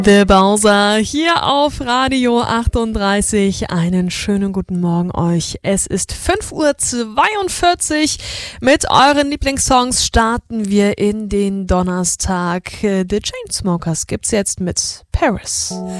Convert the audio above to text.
The Bowser hier auf Radio 38. Einen schönen guten Morgen euch. Es ist 5:42 Uhr. Mit euren Lieblingssongs starten wir in den Donnerstag. The Chainsmokers gibt's jetzt mit Paris.